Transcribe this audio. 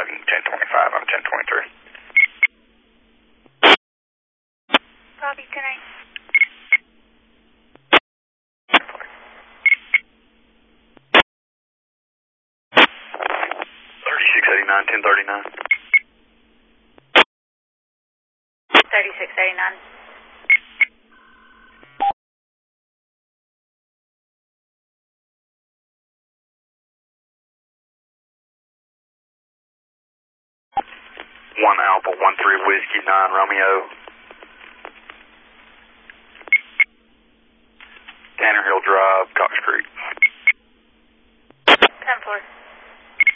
logging 1025 on 1023. Copy, 10-8. 3689, 1039. 3689. One Alpha, 13 Whiskey, 9 Romeo. Tanner Hill Drive, Cox Creek. 10-4.